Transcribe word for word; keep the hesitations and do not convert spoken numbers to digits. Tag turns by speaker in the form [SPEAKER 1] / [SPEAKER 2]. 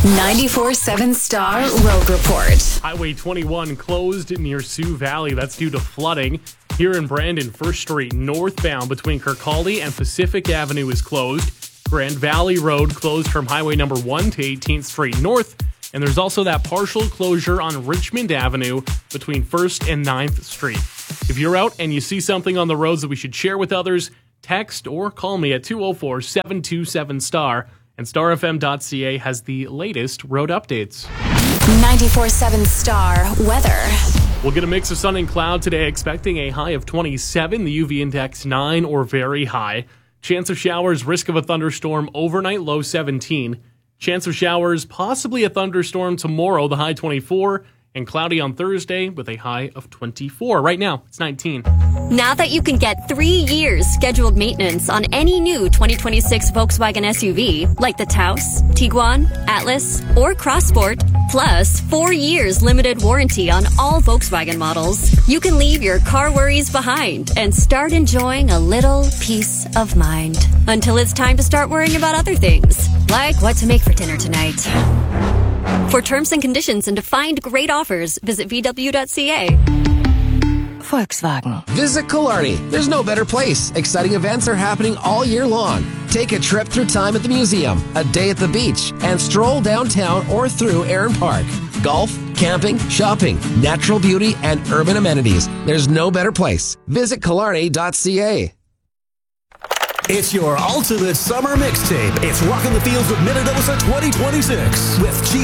[SPEAKER 1] ninety-four point seven Star Road Report.
[SPEAKER 2] Highway twenty-one closed near Sioux Valley. That's due to flooding. Here in Brandon, First Street northbound between Kirkcaldy and Pacific Avenue is closed. Grand Valley Road closed from Highway number one to eighteenth Street North. And there's also that partial closure on Richmond Avenue between first and ninth Street. If you're out and you see something on the roads that we should share with others, text or call me at two oh four, seven two seven, S T A R. And star f m dot c a has the latest road updates.
[SPEAKER 1] ninety-four point seven Star Weather.
[SPEAKER 2] We'll get a mix of sun and cloud today, expecting a high of twenty-seven, the U V index nine or very high. Chance of showers, risk of a thunderstorm overnight, low seventeen. Chance of showers, possibly a thunderstorm tomorrow, the high twenty-four. And cloudy on Thursday with a high of twenty-four. Right now, it's nineteen.
[SPEAKER 3] Now that you can get three years scheduled maintenance on any new twenty twenty-six Volkswagen S U V, like the Taos, Tiguan, Atlas, or Crossport, plus four years limited warranty on all Volkswagen models, you can leave your car worries behind and start enjoying a little peace of mind. Until it's time to start worrying about other things, like what to make for dinner tonight. For terms and conditions and to find great offers, visit v w dot c a.
[SPEAKER 4] Volkswagen. Visit Killarney. There's no better place. Exciting events are happening all year long. Take a trip through time at the museum, a day at the beach, and stroll downtown or through Aaron Park. Golf, camping, shopping, natural beauty, and urban amenities. There's no better place. Visit killarney dot c a.
[SPEAKER 5] It's your ultimate summer mixtape. It's Rockin' the Fields with Minnedosa twenty twenty-six with G